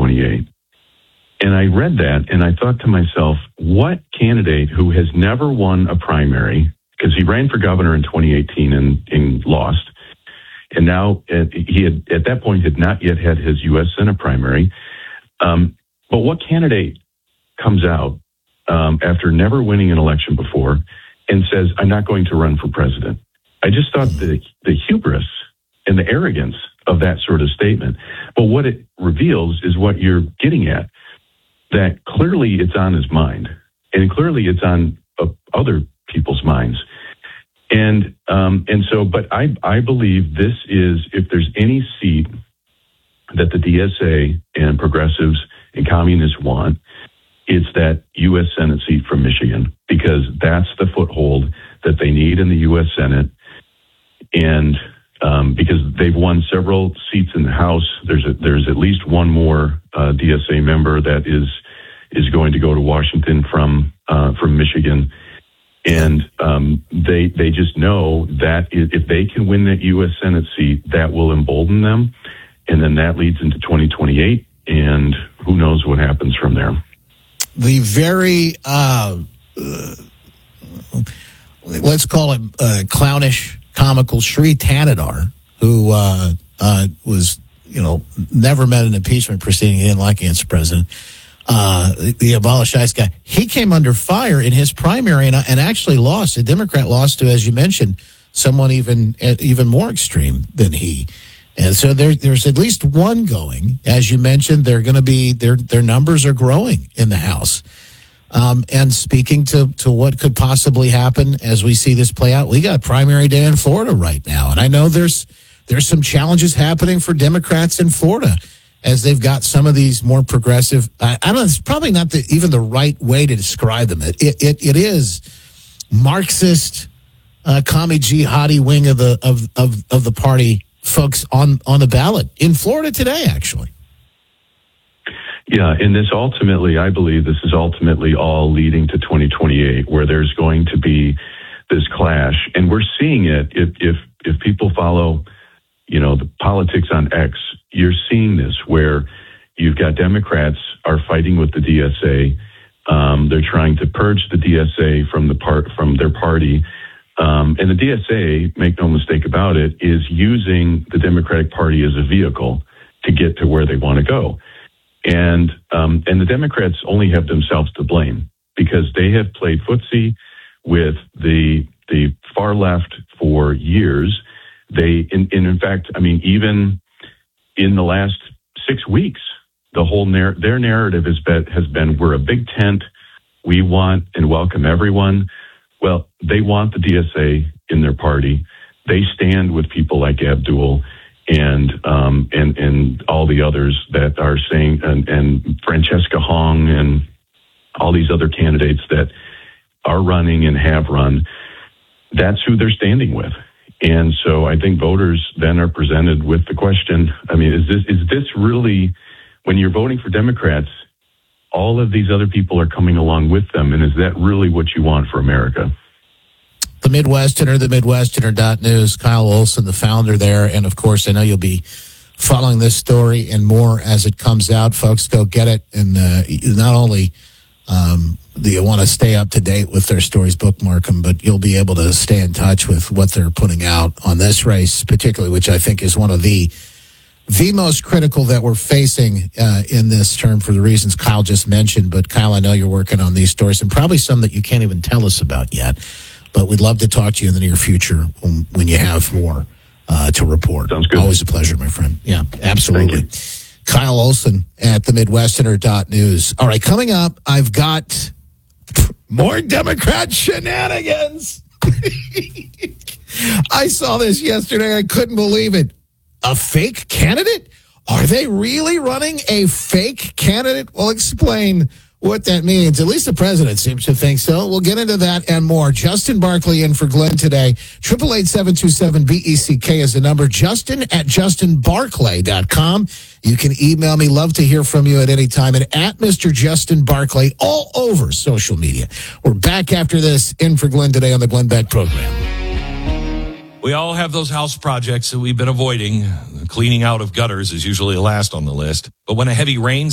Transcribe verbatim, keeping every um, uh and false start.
twenty-eight. And I read that and I thought to myself, what candidate who has never won a primary, because he ran for governor in twenty eighteen and, and lost, and now uh, he had at that point had not yet had his U S Senate primary. Um, but what candidate comes out um, after never winning an election before and says, I'm not going to run for president? I just thought the, the hubris and the arrogance of that sort of statement. But what it reveals is what you're getting at, that clearly it's on his mind, and clearly it's on uh, other people's minds. And um, and so, but I, I believe this is, if there's any seat that the D S A and progressives and communists want, it's that U S Senate seat from Michigan, because that's the foothold that they need in the U S Senate. And um, because they've won several seats in the House, there's a, there's at least one more uh, D S A member that is is going to go to Washington from uh, from Michigan. And um, they they just know that if they can win that U S Senate seat, that will embolden them. And then that leads into twenty twenty-eight, and who knows what happens from there. The very, uh, uh, let's call it uh, clownish, comical Sri Thanedar, who uh, uh, was, you know, never met an impeachment proceeding he didn't like against the president. Uh, the, the abolish ICE guy, he came under fire in his primary and, and actually lost. A Democrat lost to, as you mentioned, someone even even more extreme than he. And so there, there's at least one going. As you mentioned, they're going to be their their numbers are growing in the House. Um, and speaking to to what could possibly happen as we see this play out, we got a primary day in Florida right now, and I know there's there's some challenges happening for Democrats in Florida, as they've got some of these more progressive, I, I don't know, it's probably not the, even the right way to describe them. It it, it, it is Marxist, uh, commie jihadi wing of the of, of, of the party folks on, on the ballot in Florida today, actually. Yeah, and this ultimately, I believe this is ultimately all leading to twenty twenty-eight, where there's going to be this clash. And we're seeing it if if, if people follow, you know, the politics on X, you're seeing this where you've got Democrats are fighting with the D S A. Um, they're trying to purge the D S A from the part from their party. Um, and the D S A, make no mistake about it, is using the Democratic Party as a vehicle to get to where they want to go. And um, and the Democrats only have themselves to blame, because they have played footsie with the the far left for years. They, in, in, in fact, I mean, even in the last six weeks, the whole narr- their narrative has been, has been, we're a big tent, we want and welcome everyone. Well, they want the D S A in their party. They stand with people like Abdul and um, and and all the others that are saying, and, and Francesca Hong and all these other candidates that are running and have run. That's who they're standing with. And so I think voters then are presented with the question, I mean, is this is this really, when you're voting for Democrats, all of these other people are coming along with them, and is that really what you want for America? The Midwesterner, the Midwesterner dot news, Kyle Olson, the founder there. And, of course, I know you'll be following this story and more as it comes out. Folks, go get it. And uh, not only um, do you want to stay up to date with their stories, bookmark them, but you'll be able to stay in touch with what they're putting out on this race, particularly, which I think is one of the the most critical that we're facing uh, in this term for the reasons Kyle just mentioned. But, Kyle, I know you're working on these stories, and probably some that you can't even tell us about yet. But we'd love to talk to you in the near future when, when you have more uh, to report. Sounds good. Always a pleasure, my friend. Yeah, absolutely. Kyle Olson at the Midwesterner dot news. All right, coming up, I've got more Democrat shenanigans. I saw this yesterday. I couldn't believe it. A fake candidate? Are they really running a fake candidate? We'll explain what that means. At least the president seems to think so. We'll get into that and more. Justin Barclay in for Glenn today. eight eight eight, seven two seven, B E C K is the number. Justin at justin barclay dot com. You can email me. Love to hear from you at any time. And at Mister Justin Barclay all over social media. We're back after this in for Glenn today on the Glenn Beck program. We all have those house projects that we've been avoiding. Cleaning out of gutters is usually last on the list. But when a heavy rain